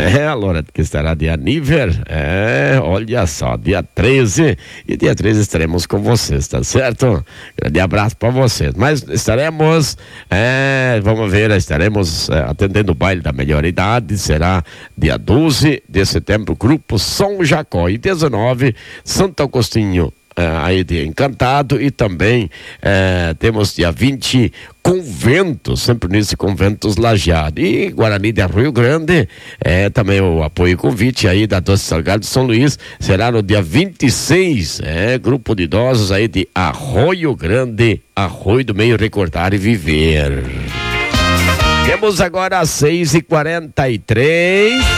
A Loreta que estará de aniversário. Olha só, dia 13. E dia 13 estaremos com vocês, tá certo? Grande abraço para vocês. Mas estaremos, vamos ver, estaremos atendendo o baile da melhor idade. Será dia 12 de setembro, Grupo São Jacó. E 19, Santo Agostinho. Aí de Encantado, e também temos dia 20 Conventos, sempre nesse Conventos Lajeado, e Guarani de Rio Grande, também o apoio e convite aí da Doce Salgado de São Luís, será no dia 26, grupo de idosos aí de Arroio Grande, Arroio do Meio, Recordar e Viver. Temos agora às 6h43.